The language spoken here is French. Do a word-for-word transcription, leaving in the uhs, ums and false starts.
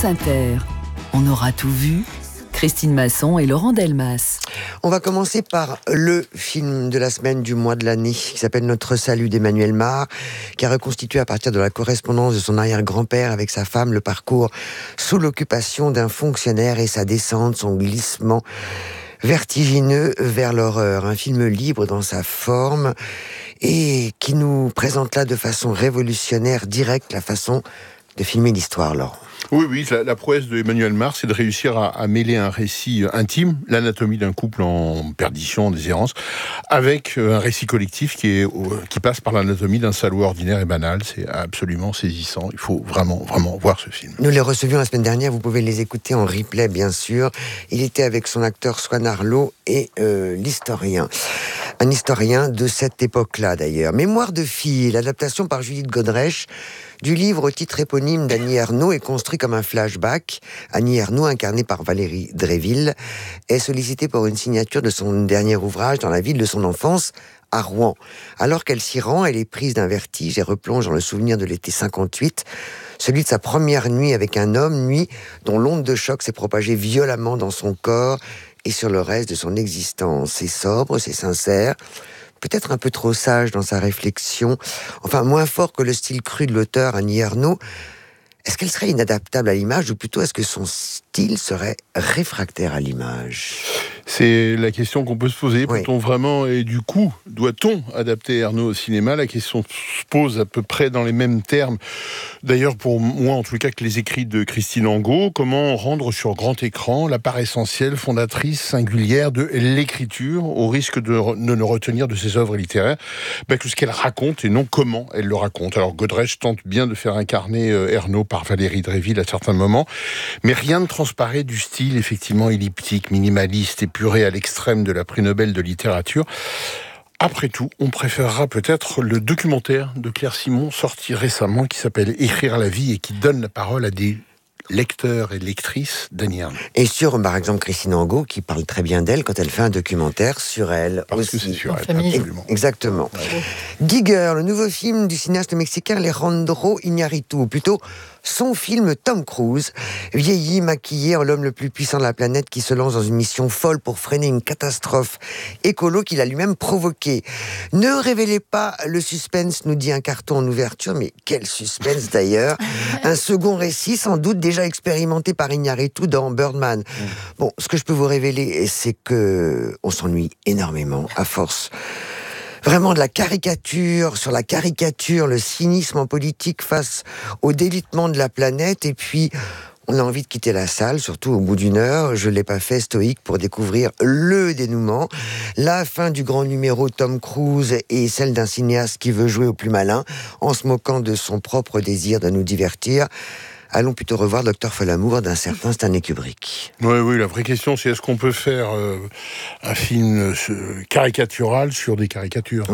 France Inter. On aura tout vu. Christine Masson et Laurent Delmas. On va commencer par le film de la semaine, du mois, de l'année, qui s'appelle Notre salut d'Emmanuel Mar, qui a reconstitué à partir de la correspondance de son arrière-grand-père avec sa femme le parcours sous l'occupation d'un fonctionnaire et sa descente, son glissement vertigineux vers l'horreur. Un film libre dans sa forme et qui nous présente là de façon révolutionnaire, directe, la façon de filmer l'histoire, Laurent. Oui, oui, la, la prouesse de Emmanuel Mar, c'est de réussir à, à mêler un récit intime, l'anatomie d'un couple en perdition, en déshérence, avec un récit collectif qui, est, qui passe par l'anatomie d'un salaud ordinaire et banal. C'est absolument saisissant. Il faut vraiment, vraiment voir ce film. Nous les recevions la semaine dernière, vous pouvez les écouter en replay, bien sûr. Il était avec son acteur Swan Arlo et euh, l'historien. Un historien de cette époque-là, d'ailleurs. Mémoire de fille, l'adaptation par Judith Godrèche du livre au titre éponyme d'Annie Ernaux est construit comme un flashback. Annie Ernaux, incarnée par Valérie Dréville, est sollicitée pour une signature de son dernier ouvrage dans la ville de son enfance, à Rouen. Alors qu'elle s'y rend, elle est prise d'un vertige et replonge dans le souvenir de l'été cinquante-huit, celui de sa première nuit avec un homme, nuit dont l'onde de choc s'est propagée violemment dans son corps et sur le reste de son existence. C'est sobre, c'est sincère, peut-être un peu trop sage dans sa réflexion, enfin moins fort que le style cru de l'auteur Annie Ernaux. Est-ce qu'elle serait inadaptable à l'image, ou plutôt est-ce que son style serait réfractaire à l'image ? C'est la question qu'on peut se poser. Oui. Peut-on vraiment, et du coup, doit-on adapter Ernaux au cinéma ? La question se pose à peu près dans les mêmes termes. D'ailleurs, pour moi, en tout cas, que les écrits de Christine Angot. Comment rendre sur grand écran la part essentielle, fondatrice, singulière de l'écriture, au risque de, re- de ne retenir de ses œuvres littéraires ben, que ce qu'elle raconte et non comment elle le raconte. Alors, Godrèche tente bien de faire incarner euh, Ernaux par Valérie Dréville à certains moments, mais rien ne transparaît du style effectivement elliptique, minimaliste, épuré à l'extrême de la prix Nobel de littérature. Après tout, on préférera peut-être le documentaire de Claire Simon sorti récemment qui s'appelle Écrire la vie et qui donne la parole à des lecteurs et lectrices d'Annie Ernaux. Et sur, par exemple, Christine Angot, qui parle très bien d'elle quand elle fait un documentaire sur elle. Parce aussi. que c'est sur elle, famille. absolument. Exactement. Digger, le nouveau film du cinéaste mexicain Alejandro Iñárritu, ou plutôt son film Tom Cruise, vieilli, maquillé en l'homme le plus puissant de la planète qui se lance dans une mission folle pour freiner une catastrophe écolo qu'il a lui-même provoquée. Ne révélez pas le suspense, nous dit un carton en ouverture, mais quel suspense d'ailleurs. Un second récit, sans doute déjà expérimenté par Iñárritu dans Birdman. Bon, ce que je peux vous révéler, c'est que on s'ennuie énormément à force. Vraiment de la caricature sur la caricature, le cynisme en politique face au délitement de la planète. Et puis, on a envie de quitter la salle, surtout au bout d'une heure. Je ne l'ai pas fait stoïque pour découvrir le dénouement. La fin du grand numéro Tom Cruise et celle d'un cinéaste qui veut jouer au plus malin en se moquant de son propre désir de nous divertir. Allons plutôt revoir Docteur Folamour d'un certain Stanley Kubrick. Oui, oui, la vraie question, c'est est-ce qu'on peut faire euh, un film euh, caricatural sur des caricatures ?